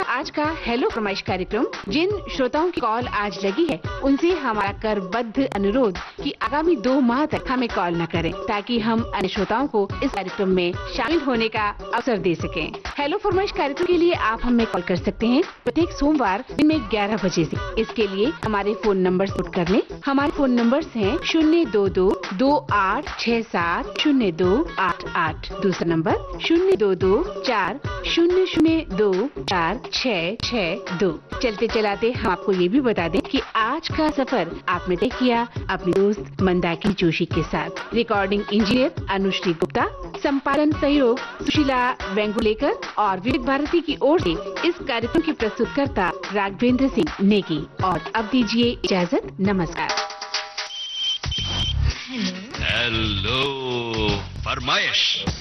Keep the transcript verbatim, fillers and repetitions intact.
आज का हेलो फरमाइश कार्यक्रम जिन श्रोताओं की कॉल आज लगी है उनसे हमारा करबद्ध अनुरोध कि आगामी दो माह तक हमें कॉल न करें ताकि हम अन्य श्रोताओं को इस कार्यक्रम में शामिल होने का अवसर दे सकें। हेलो फरमाइश कार्यक्रम के लिए आप हमें कॉल कर सकते हैं प्रत्येक सोमवार दिन में ग्यारह बजे से। इसके लिए हमारे फोन नंबर नोट कर लें। हमारे फोन नंबर हैं शून्य दो दो दो आठ छह सात शून्य दो आठ आठ। दूसरा नंबर शून्य दो दो चार शून्य शून्य दो चार छह छह दो। चलते चलाते हम आपको ये भी बता दें कि आज का सफर आपने तय किया अपनी दोस्त मंदाकिनी जोशी के साथ। रिकॉर्डिंग इंजीनियर अनुश्री गुप्ता, संपादन सहयोग सुशीला वेंगुलेकर और विवेक भारती की ओर से इस कार्यक्रम की प्रस्तुतकर्ता राघवेंद्र सिंह नेगी। और अब दीजिए इजाजत, नमस्कार। हेलो फरमाइश।